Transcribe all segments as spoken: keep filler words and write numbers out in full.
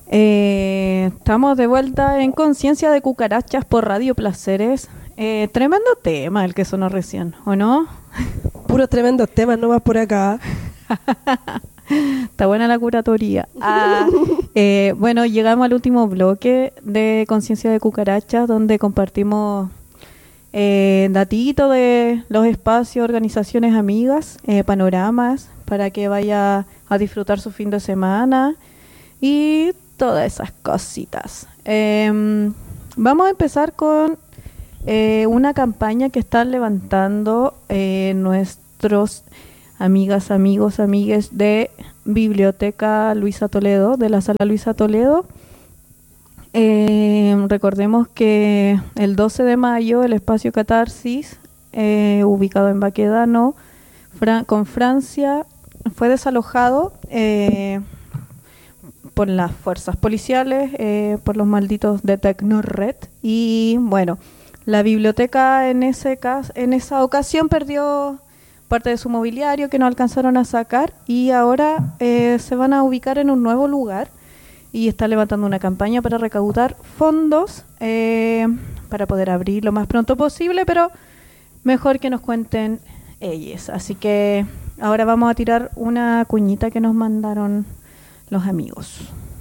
Eh, estamos de vuelta en Conciencia de Cucarachas por Radio Placeres. Eh, tremendo tema el que sonó recién, ¿o no? Puros tremendos temas nomás por acá. Está buena la curatoría. Ah, eh, bueno, llegamos al último bloque de Conciencia de Cucarachas, donde compartimos eh, datitos de los espacios, organizaciones amigas, eh, panoramas, para que vaya a disfrutar su fin de semana y todas esas cositas. Eh, vamos a empezar con eh, una campaña que están levantando eh, nuestros amigas, amigos, amigues de Biblioteca Luisa Toledo, de la Sala Luisa Toledo. Eh, recordemos que el doce de mayo el espacio Catarsis, eh, ubicado en Baquedano, Fran- con Francia, fue desalojado eh, por las fuerzas policiales, eh, por los malditos de Tecnored. Y bueno, la biblioteca en ese caso, en esa ocasión perdió parte de su mobiliario que no alcanzaron a sacar, y ahora eh, se van a ubicar en un nuevo lugar y está levantando una campaña para recaudar fondos eh, para poder abrir lo más pronto posible, pero mejor que nos cuenten ellos. Así que ahora vamos a tirar una cuñita que nos mandaron los amigos.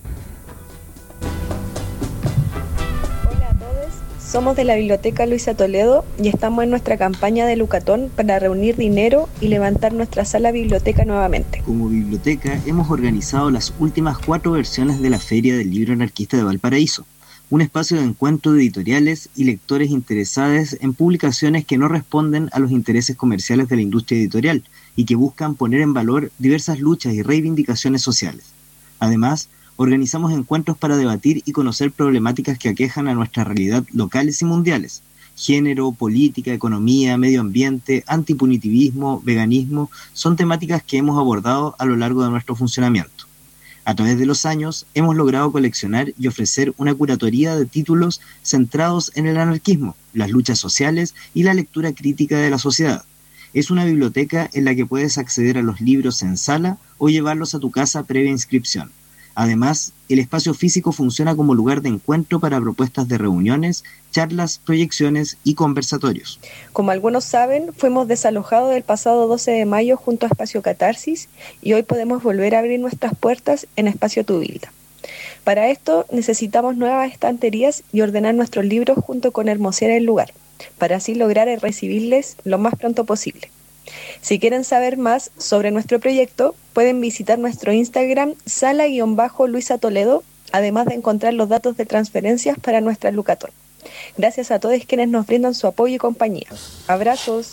Hola a todos, somos de la Biblioteca Luisa Toledo y estamos en nuestra campaña de Lucatón para reunir dinero y levantar nuestra sala biblioteca nuevamente. Como biblioteca hemos organizado las últimas cuatro versiones de la Feria del Libro Anarquista de Valparaíso, un espacio de encuentro de editoriales y lectores interesados en publicaciones que no responden a los intereses comerciales de la industria editorial y que buscan poner en valor diversas luchas y reivindicaciones sociales. Además, organizamos encuentros para debatir y conocer problemáticas que aquejan a nuestra realidad locales y mundiales. Género, política, economía, medio ambiente, antipunitivismo, veganismo, son temáticas que hemos abordado a lo largo de nuestro funcionamiento. A través de los años, hemos logrado coleccionar y ofrecer una curatoría de títulos centrados en el anarquismo, las luchas sociales y la lectura crítica de la sociedad. Es una biblioteca en la que puedes acceder a los libros en sala o llevarlos a tu casa previa inscripción. Además, el espacio físico funciona como lugar de encuentro para propuestas de reuniones, charlas, proyecciones y conversatorios. Como algunos saben, fuimos desalojados el pasado doce de mayo junto a Espacio Catarsis y hoy podemos volver a abrir nuestras puertas en Espacio Tubilda. Para esto necesitamos nuevas estanterías y ordenar nuestros libros junto con hermosear el lugar, para así lograr recibirles lo más pronto posible. Si quieren saber más sobre nuestro proyecto, pueden visitar nuestro Instagram sala-luisa Toledo, además de encontrar los datos de transferencias para nuestra Lucatón. Gracias a todos quienes nos brindan su apoyo y compañía. Abrazos.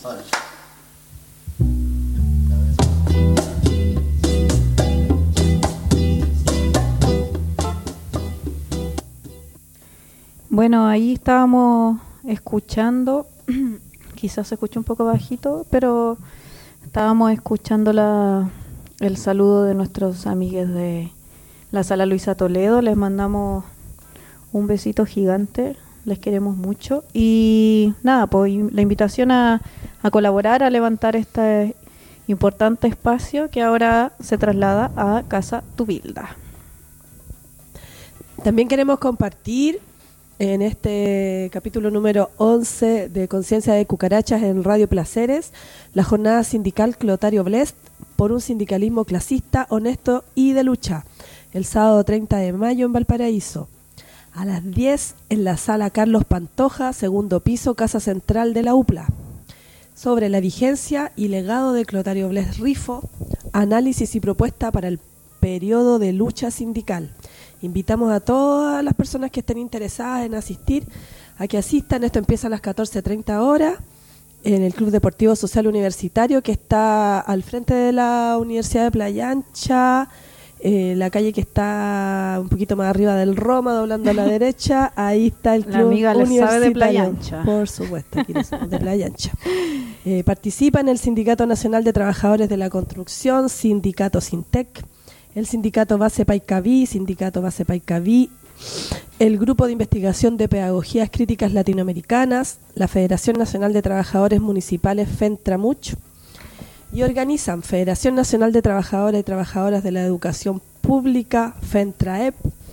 Bueno, ahí estábamos escuchando, quizás se escucha un poco bajito, pero estábamos escuchando la, el saludo de nuestros amigues de la Sala Luisa Toledo. Les mandamos un besito gigante, les queremos mucho. Y nada, pues la invitación a, a colaborar, a levantar este importante espacio que ahora se traslada a Casa Tubilda. También queremos compartir en este capítulo número once de Conciencia de Cucarachas en Radio Placeres la jornada sindical Clotario Blest por un sindicalismo clasista, honesto y de lucha, el sábado treinta de mayo en Valparaíso, a las diez en la sala Carlos Pantoja, segundo piso, Casa Central de la U P L A, sobre la vigencia y legado de Clotario Blest Rifo, análisis y propuesta para el periodo de lucha sindical. Invitamos a todas las personas que estén interesadas en asistir a que asistan. Esto empieza a las catorce treinta horas en el Club Deportivo Social Universitario, que está al frente de la Universidad de Playa Ancha, eh, la calle que está un poquito más arriba del Roma, doblando a la derecha. Ahí está el Club La amiga le Universitario. sabe de Playa Ancha. Por supuesto, aquí le somos de Playa Ancha. Eh, participa en el Sindicato Nacional de Trabajadores de la Construcción, Sindicato Sintec, el Sindicato Base Paicaví, Sindicato Base Paicaví, el Grupo de Investigación de Pedagogías Críticas Latinoamericanas, la Federación Nacional de Trabajadores Municipales FENTRAMUCH, y organizan Federación Nacional de Trabajadores y Trabajadoras de la Educación Pública, FENTRAEP,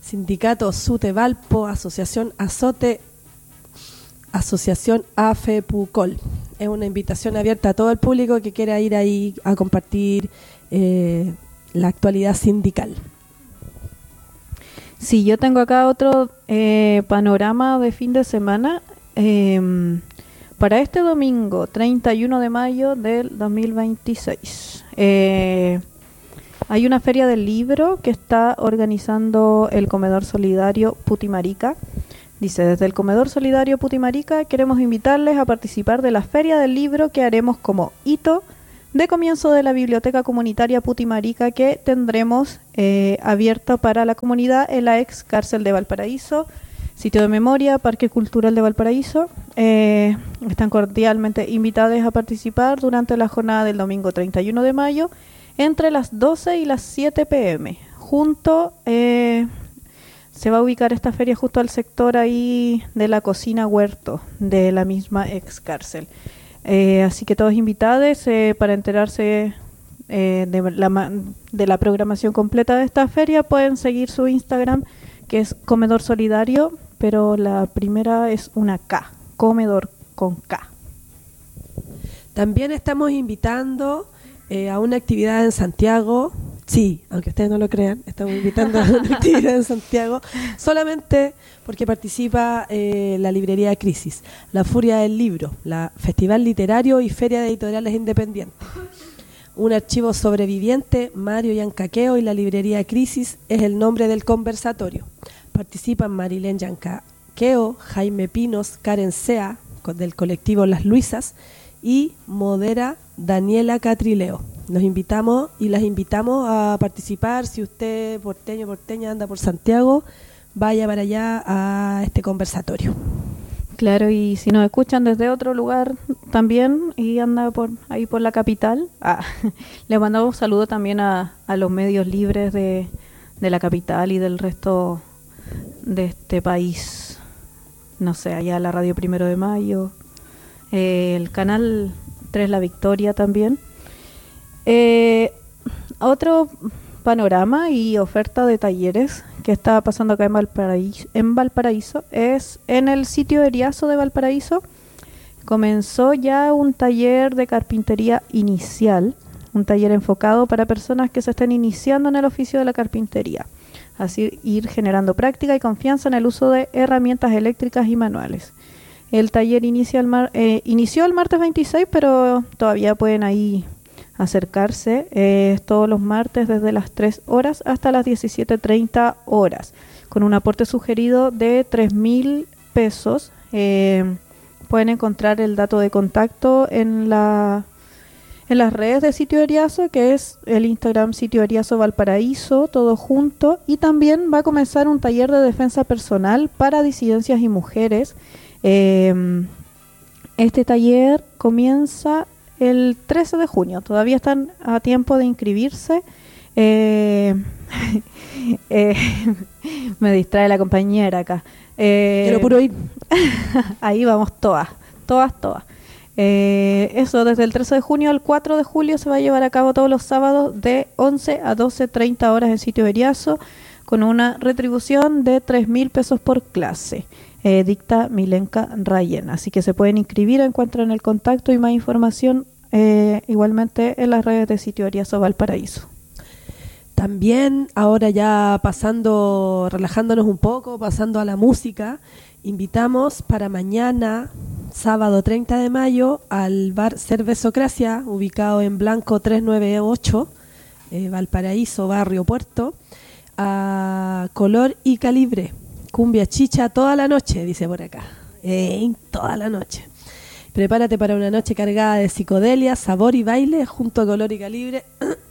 Sindicato SUTE Valpo, Asociación Azote, Asociación AFEPUCOL. Es una invitación abierta a todo el público que quiera ir ahí a compartir eh, la actualidad sindical. Sí, yo tengo acá otro eh, panorama de fin de semana. Eh, para este domingo, treinta y uno de mayo del dos mil veintiséis, eh, hay una feria del libro que está organizando el Comedor Solidario Putimarica. Dice, desde el Comedor Solidario Putimarica queremos invitarles a participar de la Feria del Libro que haremos como hito de comienzo de la Biblioteca Comunitaria Putimarica, que tendremos eh, abierta para la comunidad en la ex cárcel de Valparaíso, sitio de memoria, Parque Cultural de Valparaíso. Eh, están cordialmente invitados a participar durante la jornada del domingo treinta y uno de mayo entre las doce y las siete pm. Junto, eh, se va a ubicar esta feria justo al sector ahí de la cocina Huerto de la misma ex cárcel. Eh, así que todos invitados eh, para enterarse eh, de, la, de la programación completa de esta feria pueden seguir su Instagram, que es Comedor Solidario, pero la primera es una K, Comedor con K. También estamos invitando eh, a una actividad en Santiago. Sí, aunque ustedes no lo crean, estamos invitando a una actividad en Santiago solamente porque participa eh, la librería Crisis, la Furia del Libro, la Festival Literario y Feria de Editoriales Independientes. Un archivo sobreviviente, Mario Yancaqueo y la librería Crisis es el nombre del conversatorio. Participan Marilén Yancaqueo, Jaime Pinos, Karen Sea, del colectivo Las Luisas, y modera Daniela Catrileo. Los invitamos y las invitamos a participar. Si usted, porteño, porteña, anda por Santiago, vaya para allá a este conversatorio. Claro, y si nos escuchan desde otro lugar también y anda por ahí por la capital, ah, les mandamos un saludo también a, a los medios libres de, de la capital y del resto de este país. No sé, allá la Radio Primero de Mayo, eh, el Canal tres La Victoria también. Eh, otro panorama y oferta de talleres que está pasando acá en Valparaíso, en Valparaíso es en el sitio Eriazo de Valparaíso. Comenzó ya un taller de carpintería inicial, un taller enfocado para personas que se estén iniciando en el oficio de la carpintería, así ir generando práctica y confianza en el uso de herramientas eléctricas y manuales. El taller inicia el mar, eh, inició el martes veintiséis, pero todavía pueden ahí acercarse eh, todos los martes desde las tres horas hasta las diecisiete treinta horas, con un aporte sugerido de tres mil pesos. Eh, pueden encontrar el dato de contacto en la en las redes de Sitio Eriazo, que es el Instagram Sitio Eriazo Valparaíso, todo junto, y también va a comenzar un taller de defensa personal para disidencias y mujeres. Eh, este taller comienza el trece de junio, todavía están a tiempo de inscribirse. Eh, eh, me distrae la compañera acá. Eh, Quiero puro ir. Ahí vamos todas, todas, todas. Eh, eso, desde el trece de junio al cuatro de julio se va a llevar a cabo todos los sábados de once a doce treinta horas en Sitio Eriazo, con una retribución de tres mil pesos por clase. Eh, dicta Milenka Rayen, así que se pueden inscribir, encuentran el contacto y más información eh, igualmente en las redes de Sitio Eriazo Valparaíso. También ahora ya pasando, relajándonos un poco, pasando a la música, invitamos para mañana, sábado treinta de mayo, al bar Cervezocracia, ubicado en Blanco trescientos noventa y ocho, eh, Valparaíso, Barrio Puerto, a Color y Calibre. Cumbia chicha toda la noche, dice por acá. Eh, toda la noche. Prepárate para una noche cargada de psicodelia, sabor y baile junto a Color y Calibre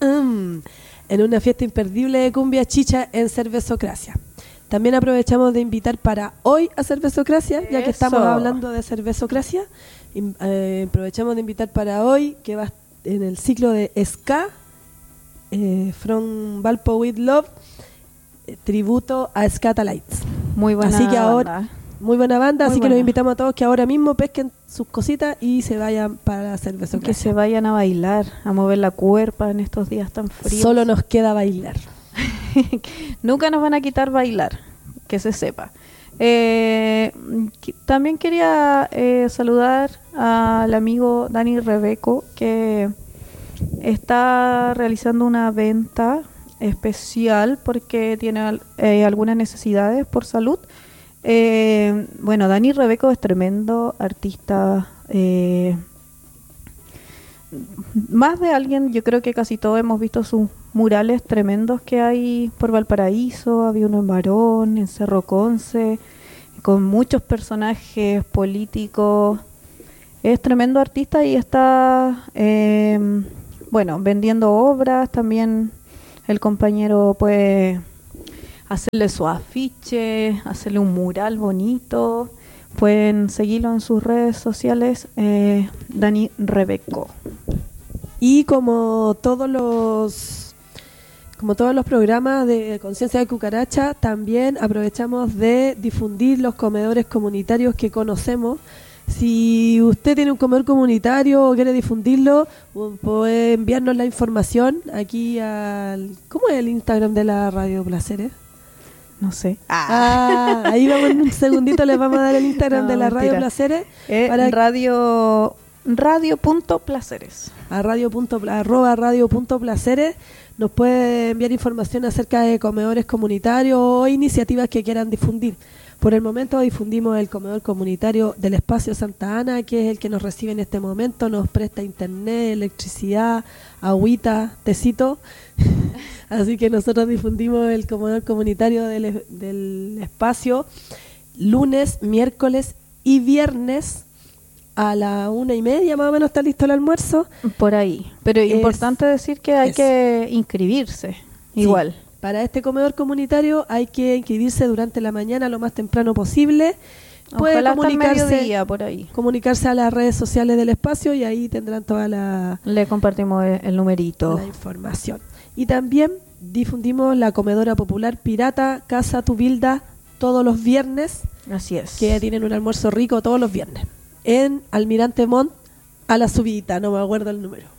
en una fiesta imperdible de cumbia chicha en Cervezocracia. También aprovechamos de invitar para hoy a Cervezocracia, ya que estamos hablando de Cervezocracia. Eh, aprovechamos de invitar para hoy, que va en el ciclo de Ska, eh, From Valpo with Love, eh, tributo a Scatalites. Muy buena así que ahora, banda. Muy buena banda, Muy así buena. que los invitamos a todos que ahora mismo pesquen sus cositas y se vayan para Cervezocracia. Que se vayan a bailar, a mover la cuerpa en estos días tan fríos. Solo nos queda bailar. Nunca nos van a quitar bailar. que se sepa. Eh, también quería eh, saludar al amigo Dani Rebeco, que está realizando una venta especial porque tiene eh, algunas necesidades por salud. Eh, bueno, Dani Rebeco es tremendo artista. Eh, más de alguien, yo creo que casi todos hemos visto sus murales tremendos que hay por Valparaíso. Había uno en Barón, en Cerro Conce, con muchos personajes políticos. Es tremendo artista y está eh, bueno, vendiendo obras. También el compañero puede hacerle su afiche, hacerle un mural bonito. Pueden seguirlo en sus redes sociales, eh, Dani Rebeco. Y como todos los como todos los programas de Conciencia de Cucaracha, también aprovechamos de difundir los comedores comunitarios que conocemos. Si usted tiene un comedor comunitario o quiere difundirlo, puede enviarnos la información aquí al... ¿Cómo es el Instagram de la Radio Placeres? No sé. Ah, ahí vamos en un segundito, les vamos a dar el Instagram no, de la mentira. Radio Placeres. Eh, para radio radio punto placeres. A radio. arroba radio punto placeres. Nos puede enviar información acerca de comedores comunitarios o iniciativas que quieran difundir. Por el momento difundimos el comedor comunitario del Espacio Santa Ana, que es el que nos recibe en este momento, nos presta internet, electricidad, agüita, tecito. Así que nosotros difundimos el comedor comunitario del, del espacio lunes, miércoles y viernes a la una y media, más o menos está listo el almuerzo. Por ahí. Pero es importante decir que hay es, que inscribirse, sí. Igual. Para este comedor comunitario hay que inscribirse durante la mañana lo más temprano posible. Puede Ojalá comunicarse, hasta el mediodía, por ahí. comunicarse a las redes sociales del espacio y ahí tendrán toda la... Le compartimos el, el numerito. La información. Y también difundimos la comedora popular Pirata Casa Tubilda todos los viernes. Así es. Que tienen un almuerzo rico todos los viernes. En Almirante Montt a la subidita, no me acuerdo el número.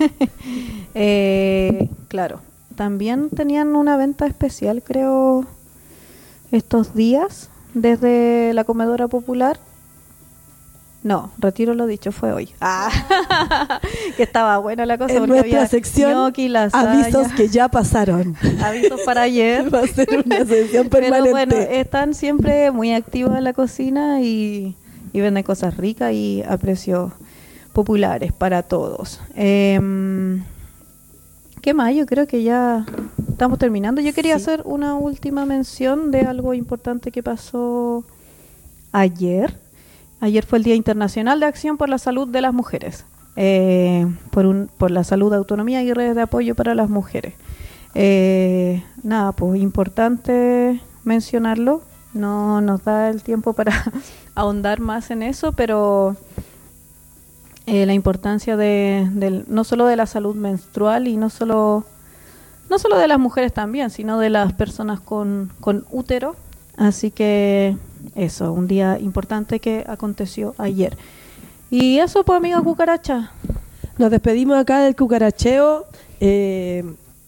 eh, claro. También tenían una venta especial, creo, estos días, desde la comedora popular. No, retiro lo dicho, fue hoy. Ah, que estaba buena la cosa. En porque nuestra había sección, gnocchi, lasaña, avisos que ya pasaron. Avisos para ayer. Va a ser una sección permanente. Pero bueno, están siempre muy activos en la cocina y, y venden cosas ricas y a precios populares para todos. Eh, ¿Qué más? Yo creo que ya estamos terminando. Yo quería sí. hacer una última mención de algo importante que pasó ayer. Ayer fue el Día Internacional de Acción por la Salud de las Mujeres, eh, por, un, por la salud, autonomía y redes de apoyo para las mujeres. Eh, nada, pues importante mencionarlo. No nos da el tiempo para ahondar más en eso, pero... Eh, la importancia de, de no solo de la salud menstrual y no solo no solo de las mujeres también, sino de las personas con, con útero. Así que eso, un día importante que aconteció ayer. Y eso, pues, amiga Cucaracha. Nos despedimos acá del cucaracheo. Eh,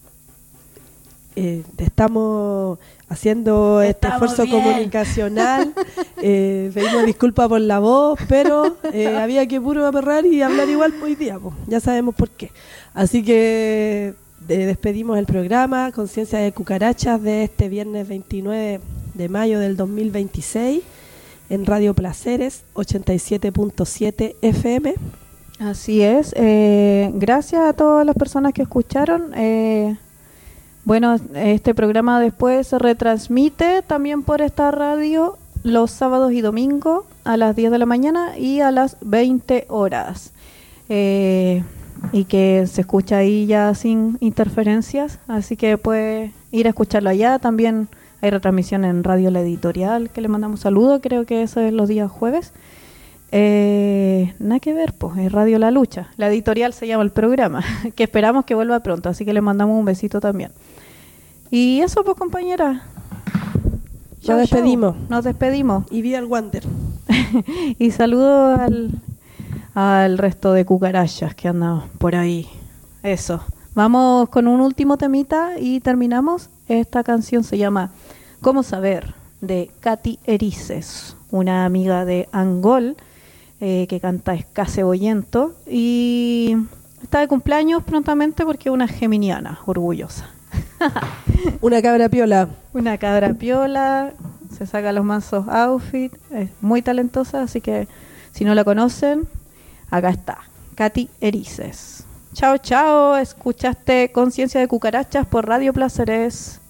eh, estamos haciendo este Estamos esfuerzo bien. comunicacional. Eh, pedimos disculpas por la voz, pero eh, había que puro aperrar y hablar igual hoy día, pues, ya sabemos por qué. Así que eh, despedimos el programa Conciencia de Cucarachas de este viernes veintinueve de mayo del dos mil veintiséis en Radio Placeres ochenta y siete punto siete F M. Así es. Eh, gracias a todas las personas que escucharon. Eh, Bueno, este programa después se retransmite también por esta radio los sábados y domingos a las diez de la mañana y a las veinte horas. Eh, y que se escucha ahí ya sin interferencias, así que puede ir a escucharlo allá. También hay retransmisión en Radio La Editorial, que le mandamos saludos, creo que eso es los días jueves. Eh, nada que ver, pues, es Radio La Lucha. La Editorial se llama el programa, que esperamos que vuelva pronto, así que le mandamos un besito también. Y eso, pues, compañera. Nos despedimos. Nos despedimos. Y viva el Wander. Y saludo al, al resto de cucarachas que andan por ahí. Eso. Vamos con un último temita y terminamos. Esta canción se llama ¿Cómo saber? de Katy Erices, una amiga de Angol eh, que canta ska cebollento y está de cumpleaños prontamente porque es una geminiana orgullosa. Una cabra piola. Una cabra piola, se saca los mansos outfits, es muy talentosa, así que si no la conocen, acá está, Katy Erices. Chao, chao, escuchaste Conciencia de Cucarachas por Radio Placeres.